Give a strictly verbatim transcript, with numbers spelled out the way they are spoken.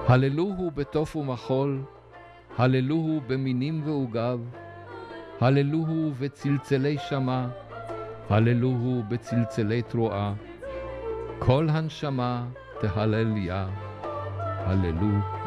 הללוהו בתוף ומחול, הללוהו במינים ועוגב, הללוהו בצלצלי שמה, הללוהו בצלצלי תרועה, כל הנשמה תהלל יה, הללו.